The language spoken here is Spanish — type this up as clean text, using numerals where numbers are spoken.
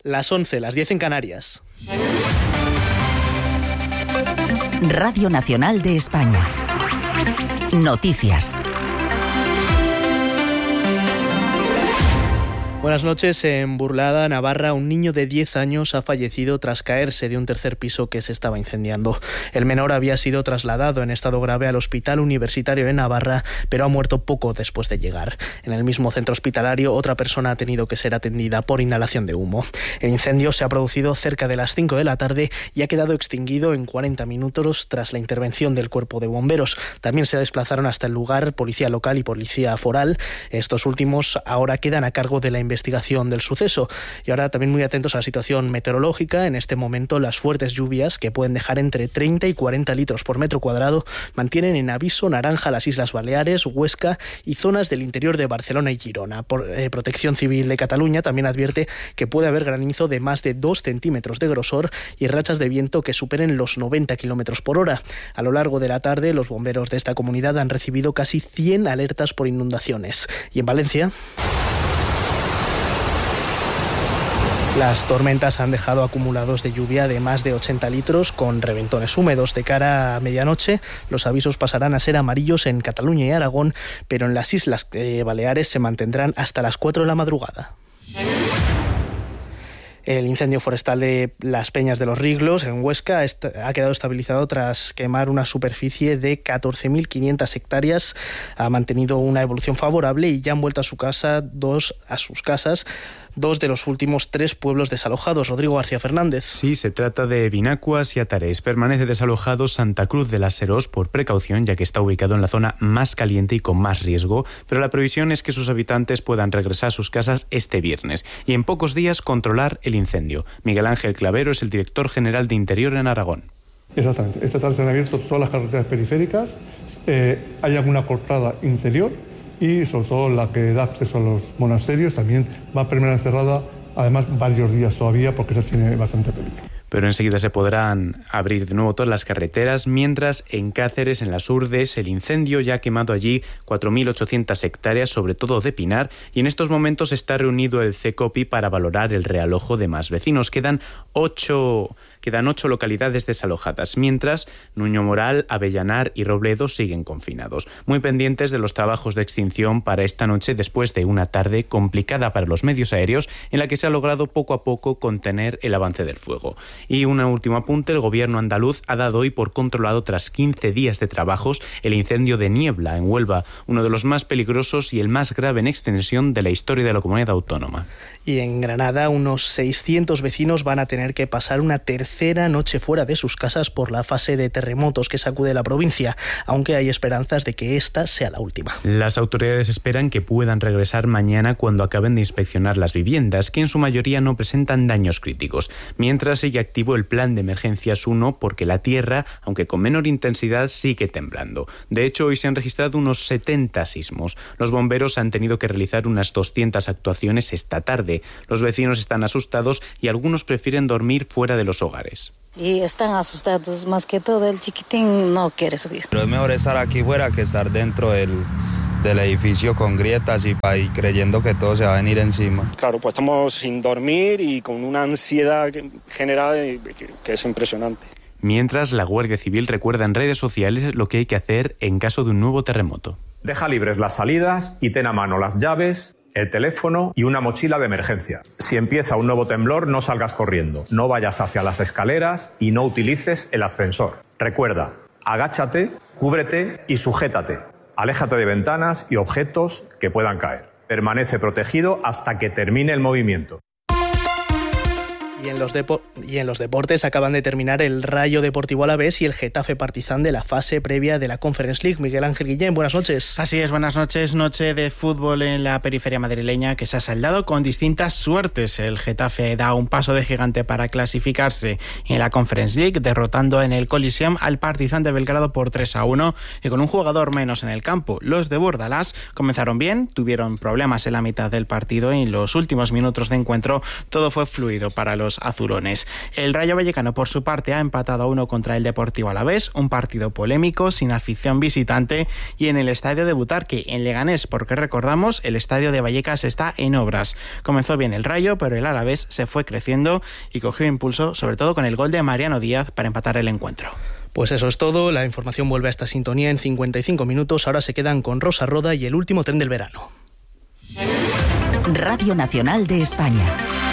Las 11, las 10 en Canarias. Radio Nacional de España. Noticias. Buenas noches. En Burlada, Navarra, un niño de 10 años ha fallecido tras caerse de un tercer piso que se estaba incendiando. El menor había sido trasladado en estado grave al Hospital Universitario de Navarra, pero ha muerto poco después de llegar. En el mismo centro hospitalario, otra persona ha tenido que ser atendida por inhalación de humo. El incendio se ha producido cerca de las 5 de la tarde y ha quedado extinguido en 40 minutos tras la intervención del cuerpo de bomberos. También se desplazaron hasta el lugar policía local y policía foral. Estos últimos ahora quedan a cargo de la investigación del suceso. Y ahora también muy atentos a la situación meteorológica. En este momento las fuertes lluvias, que pueden dejar entre 30 y 40 litros por metro cuadrado, mantienen en aviso naranja las Islas Baleares, Huesca y zonas del interior de Barcelona y Girona. Protección Civil de Cataluña también advierte que puede haber granizo de más de 2 centímetros de grosor y rachas de viento que superen los 90 kilómetros por hora. A lo largo de la tarde, los bomberos de esta comunidad han recibido casi 100 alertas por inundaciones. Y en Valencia, las tormentas han dejado acumulados de lluvia de más de 80 litros con reventones húmedos. De cara a medianoche, los avisos pasarán a ser amarillos en Cataluña y Aragón, pero en las Islas Baleares se mantendrán hasta las 4 de la madrugada. El incendio forestal de Las Peñas de los Riglos, en Huesca, ha quedado estabilizado tras quemar una superficie de 14.500 hectáreas. Ha mantenido una evolución favorable y ya han vuelto a sus casas dos de los últimos 3 pueblos desalojados. Rodrigo García Fernández. Sí, se trata de Vinacuas y Atarés. Permanece desalojado Santa Cruz de las Serós por precaución, ya que está ubicado en la zona más caliente y con más riesgo, pero la previsión es que sus habitantes puedan regresar a sus casas este viernes y en pocos días controlar el incendio. Miguel Ángel Clavero es el director general de Interior en Aragón. Exactamente. Esta tarde se han abierto todas las carreteras periféricas, hay alguna cortada interior y sobre todo la que da acceso a los monasterios también va a permanecer cerrada, además varios días todavía, porque eso tiene bastante peligro. Pero enseguida se podrán abrir de nuevo todas las carreteras, mientras en Cáceres, en las Urdes, el incendio ya ha quemado allí 4.800 hectáreas, sobre todo de pinar, y en estos momentos está reunido el CECOPI para valorar el realojo de más vecinos. Quedan 8 localidades desalojadas, mientras Nuño Moral, Avellanar y Robledo siguen confinados. Muy pendientes de los trabajos de extinción para esta noche, después de una tarde complicada para los medios aéreos, en la que se ha logrado poco a poco contener el avance del fuego. Y un último apunte: el gobierno andaluz ha dado hoy por controlado, tras 15 días de trabajos, el incendio de Niebla, en Huelva, uno de los más peligrosos y el más grave en extensión de la historia de la comunidad autónoma. Y en Granada, unos 600 vecinos van a tener que pasar una tercera noche fuera de sus casas por la fase de terremotos que sacude la provincia, aunque hay esperanzas de que esta sea la última. Las autoridades esperan que puedan regresar mañana cuando acaben de inspeccionar las viviendas, que en su mayoría no presentan daños críticos. Mientras sigue activo el plan de emergencias 1, porque la tierra, aunque con menor intensidad, sigue temblando. De hecho, hoy se han registrado unos 70 sismos. Los bomberos han tenido que realizar unas 200 actuaciones esta tarde. Los vecinos están asustados y algunos prefieren dormir fuera de los hogares. Y están asustados, más que todo el chiquitín no quiere subir. Pero es mejor estar aquí fuera que estar dentro del edificio con grietas y creyendo que todo se va a venir encima. Claro, pues estamos sin dormir y con una ansiedad generada que es impresionante. Mientras, la Guardia Civil recuerda en redes sociales lo que hay que hacer en caso de un nuevo terremoto. Deja libres las salidas y ten a mano las llaves, el teléfono y una mochila de emergencia. Si empieza un nuevo temblor, no salgas corriendo, no vayas hacia las escaleras y no utilices el ascensor. Recuerda, agáchate, cúbrete y sujétate. Aléjate de ventanas y objetos que puedan caer. Permanece protegido hasta que termine el movimiento. Y en los deportes acaban de terminar el Rayo Deportivo Alavés y el Getafe Partizan de la fase previa de la Conference League. Miguel Ángel Guillén, buenas noches. Así es, buenas noches. Noche de fútbol en la periferia madrileña que se ha saldado con distintas suertes. El Getafe da un paso de gigante para clasificarse en la Conference League, derrotando en el Coliseum al Partizan de Belgrado por 3-1 y con un jugador menos en el campo. Los de Bordalás comenzaron bien, tuvieron problemas en la mitad del partido y en los últimos minutos de encuentro todo fue fluido para los los azulones. El Rayo Vallecano, por su parte, ha empatado a 1 contra el Deportivo Alavés, un partido polémico, sin afición visitante y en el estadio de Butarque, en Leganés, porque recordamos, el estadio de Vallecas está en obras. Comenzó bien el Rayo, pero el Alavés se fue creciendo y cogió impulso, sobre todo con el gol de Mariano Díaz para empatar el encuentro. Pues eso es todo, la información vuelve a esta sintonía en 55 minutos, ahora se quedan con Rosa Roda y el último tren del verano. Radio Nacional de España.